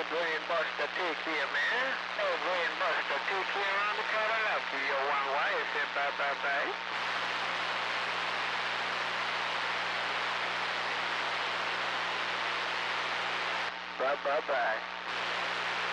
Brainbuster, take care, man. Hey, Brainbuster, take care around the corner left. You one way, you say bye, bye, bye. Bye, bye, bye.